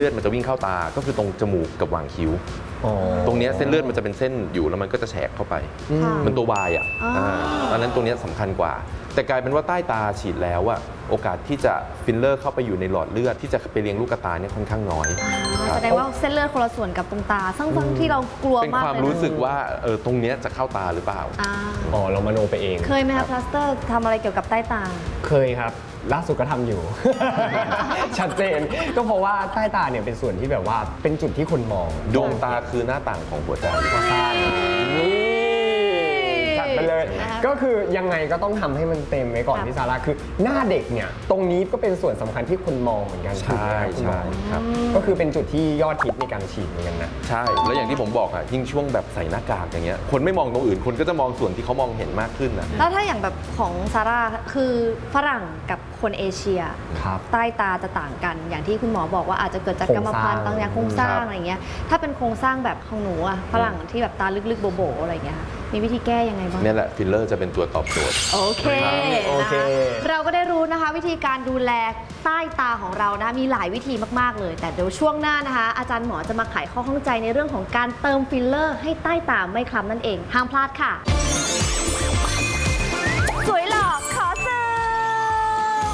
เลือดมันจะวิ่งเข้าตาก็คือตรงจมูกกับหว่างคิ้วตรงนี้เส้นเลือดมันจะเป็นเส้นอยู่แล้วมันก็จะแฉกเข้าไปมันตัววายอ่ะตอนนั้นตรงนี้สำคัญกว่าแต่กลายเป็นว่าใต้ตาฉีดแล้วอะโอกาสที่จะฟิลเลอร์เข้าไปอยู่ในหลอดเลือดที่จะไปเลี้ยงลูกตาเนี่ยค่อนข้างน้อยแสดงว่าเส้นเลือดคนละส่วนกับตรงตาซึ่งที่เรากลัวมากเป็นความรู้สึกว่าตรงนี้จะเข้าตาหรือเปล่าเรามโนไปเองเคยไหมคะพลาสเตอร์ทำอะไรเกี่ยวกับใต้ตาเคยครับล่าสุดก็ทำอยู่ ชัดเจนก็เพราะว่าใต้ตาเนี่ยเป็นส่วนที่แบบว่าเป็นจุดที่คนมองดวงตาคือหน้าต่างของหัวใจใช่จัดไปเลยก็คือยังไงก็ต้องทำให้มันเต็มไว้ก่อนพี่ซาร่าคือหน้าเด็กเนี่ยตรงนี้ก็เป็นส่วนสำคัญที่คนมองเหมือนกันใช่ใช่ครับก็คือเป็นจุดที่ยอดฮิตในการฉีดเหมือนกันนะใช่แล้วอย่างที่ผมบอกอะยิ่งช่วงแบบใส่หน้ากากอย่างเงี้ยคนไม่มองตรงอื่นคนก็จะมองส่วนที่เขามองเห็นมากขึ้นนะแล้วถ้าอย่างแบบของซาร่าคือฝรั่งกับคนเอเชียใต้ตาจะต่างกันอย่างที่คุณหมอบอกว่าอาจจะเกิดจากกรรมพันธุ์ต่างๆโครงสร้างอะไรเงี้ยถ้าเป็นโครงสร้างแบบของหนูอะฝรั่งที่แบบตาลึกๆโบๆอะไรเงี้ยมีวิธีแก้ยังไงบ้างนี่แหละฟิลเลอร์จะเป็นตัวตอบโจทย์โอเคเราก็ได้รู้นะคะวิธีการดูแลใต้ตาของเรานะมีหลายวิธีมากๆเลยแต่เดี๋ยวช่วงหน้านะคะอาจารย์หมอจะมาไขข้อข้องใจในเรื่องของการเติมฟิลเลอร์ให้ใต้ตาไม่คล้ำนั่นเองห้ามพลาดค่ะสวยหล่อขอเสิร์ฟ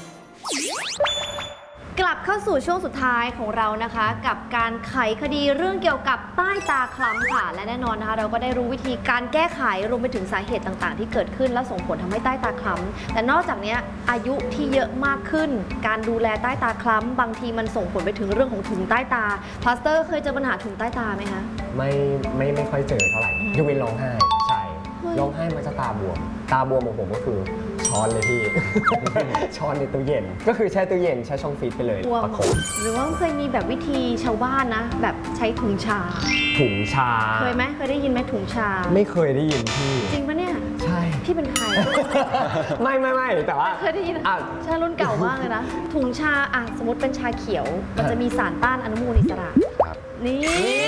กลับเข้าสู่ช่วงสุดท้ายของเรานะคะกับการไขคดีเรื่องเกี่ยวกับใต้ตาคล้ำค่ะและแน่นอนนะคะเราก็ได้รู้วิธีการแก้ไขรวมไปถึงสาเหตุต่างๆที่เกิดขึ้นและส่งผลทำให้ใต้ตาคล้ำแต่นอกจากนี้อายุที่เยอะมากขึ้นการดูแลใต้ตาคล้ำบางทีมันส่งผลไปถึงเรื่องของถุงใต้ตาพาสเตอร์เคยเจอปัญหาถุงใต้ตาไหมคะไม่ค่อยเจอเท่าไหร่ยกเว้นร้องไห้ใช่ร้องไห้มันจะตาบวมของผมก็คือช้อนเลยพี่ ช้อนในตู้เย็นก็คือแช่ตู้เย็นแช่ช่องฟรีซไปเลยประคบหรือว่าเคยมีแบบวิธีชาวบ้านนะแบบใช้ถุงชาเคยไหมเคยได้ยินไหมถุงชาไม่เคยได้ยินพี่จริงปะเนี่ยใช่พี่เป็นใครไม่แต่ว่าเคยได้ยินชารุ่นเก่ามากเลยนะถุงชาสมมติเป็นชาเขียวมันจะมีสารต้านอนุมูลอิสระนี่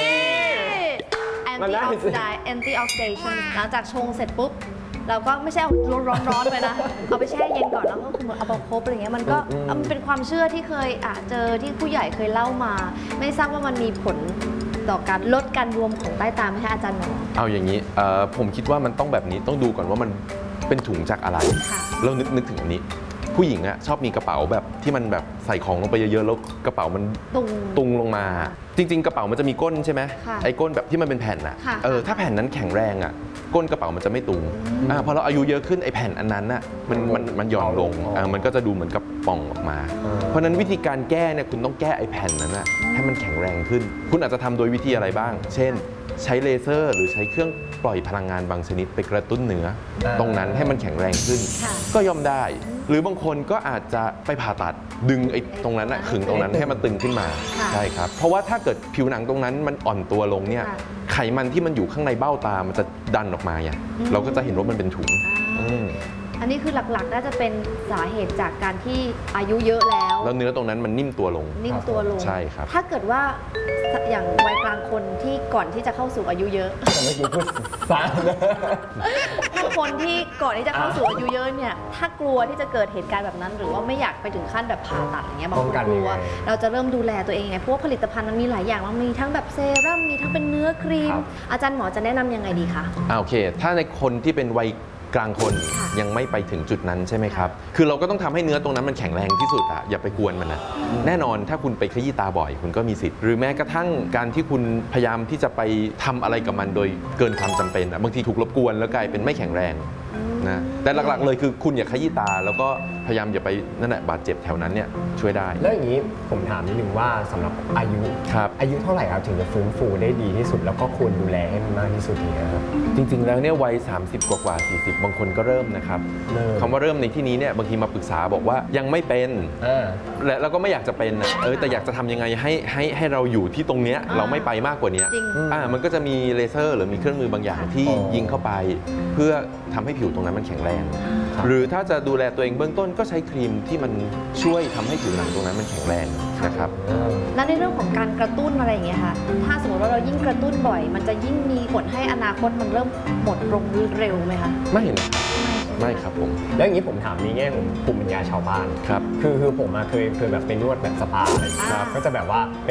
antioxidation หลังจากชงเสร็จปุ๊บเราก็ไม่ใช่เอาร้อนๆไปนะเอาไปแช่เย็นก่อนแล้วก็คือเอาไปครบอะไรเงี้ยมันก็มันเป็นความเชื่อที่เคยเจอที่ผู้ใหญ่เคยเล่ามาไม่ทราบว่ามันมีผลต่อการลดการบวมของใต้ตาไหมคะอาจารย์หมอเอาอย่างนี้ผมคิดว่ามันต้องแบบนี้ต้องดูก่อนว่ามันเป็นถุงจากอะไรเรานึกถึงอันนี้ผู้หญิงชอบมีกระเป๋าแบบที่มันแบบใส่ของลงไปเยอะๆแล้วกระเป๋ามันตุงลงมาจริงๆกระเป๋ามันจะมีก้นใช่ไหมไอ้ก้นแบบที่มันเป็นแผ่นถ้าแผ่นนั้นแข็งแรงก้นกระเป๋ามันจะไม่ตุงพอเราอายุเยอะขึ้นไอ้แผ่นอันนั้นมันหย่อนลงมันก็จะดูเหมือนกับป่องออกมาเพราะนั้นวิธีการแก้เนี่ยคุณต้องแก้ไอ้แผ่นนั้นให้มันแข็งแรงขึ้นคุณอาจจะทำโดยวิธีอะไรบ้างเช่นใช้เลเซอร์หรือใช้เครื่องปล่อยพลังงานบางชนิดไปกระตุ้นเนื้อตรงนั้นให้มันแข็งแรงขึ้นก็ย่อมได้หรือบางคนก็อาจจะไปผ่าตัดดึงไอ้ตรงนั้นขึงตรงนั้นให้มันตึงขึ้นมาใช่ครับเพราะว่าถ้าเกิดผิวหนังตรงนั้นมันอ่อนตัวลงเนี่ยไขมันที่มันอยู่ข้างในเบ้าตามันจะดันออกมาเราก็จะเห็นว่ามันเป็นถุงอันนี้คือหลักๆน่าจะเป็นสาเหตุจากการที่อายุเยอะแล้วเนื้อตรงนั้นมันนิ่มตัวลงใช่ครับถ้าเกิดว่าอย่างวัยกลางคนที่ก่อนที่จะเข้าสู่อายุเยอะเมื่อกี้พูดซ้ถ้าคนที่ก่อนที่จะเข้าสู่อายุเยอะเนี่ยถ้ากลัวที่จะเกิดเหตุการณ์แบบนั้นหรือว่าไม่อยากไปถึงขั้นแบบผ่าตัดอย่างเงี้ยบางคนกลัวเราจะเริ่มดูแลตัวเองไงเพราะว่าผลิตภัณฑ์มันมีหลายอย่างมันมีทั้งแบบเซรั่มมีทั้งเป็นเนื้อครีมอาจารย์หมอจะแนะนำยังไงดีคะโอเคถ้าในคนที่เป็นวัยกลางคนยังไม่ไปถึงจุดนั้นใช่ไหมครับคือเราก็ต้องทำให้เนื้อตรงนั้นมันแข็งแรงที่สุดอย่าไปกวนมันนะแน่นอนถ้าคุณไปขยี้ตาบ่อยคุณก็มีสิทธิ์หรือแม้กระทั่งการที่คุณพยายามที่จะไปทำอะไรกับมันโดยเกินความจำเป็นบางทีถูกรบกวนแล้วกลายเป็นไม่แข็งแรงนะแต่หลักๆเลยคือคุณอย่าขยี้ตาแล้วก็พยายามอย่าไปนั่นแหละบาดเจ็บแถวนั้นเนี่ยช่วยได้แล้วอย่างนี้ผมถามนิดนึงว่าสำหรับอายุเท่าไหร่ครับถึงจะฟื้นฟูได้ดีที่สุดแล้วก็ควรดูแลให้มันมากที่สุดนี่ครับจริงๆแล้วเนี่ยวัย30กว่า40บางคนก็เริ่มนะครับคำว่าเริ่มในที่นี้เนี่ยบางทีมาปรึกษาบอกว่ายังไม่เป็นและเราก็ไม่อยากจะเป็นแต่อยากจะทำยังไงให้เราอยู่ที่ตรงเนี้ยเราไม่ไปมากกว่านี้มันก็จะมีเลเซอร์หรือมีเครื่องมือบางอย่างที่ยิงเข้าไปเพื่อทำให้ผิวตรงนั้นมันแข็งแรงหรือถ้าจะดูแลตัวเองเบื้องต้นก็ใช้ครีมที่มันช่วยทำให้ผิวหนังตรงนั้นมันแข็งแรงนะครับและในเรื่องของการกระตุ้นอะไรอย่างเงี้ยค่ะถ้าสมมติว่าเรายิ่งกระตุ้นบ่อยมันจะยิ่งมีผลให้อนาคตมันเริ่มหมดลงเร็วไหมคะไม่นะไม่ครับผมแล้วอย่างนี้ผมถามในแง่ของภูมิปัญญาชาวบ้านครับคือผมเคยแบบไปนวดแบบสปาอะไรก็จะแบบว่า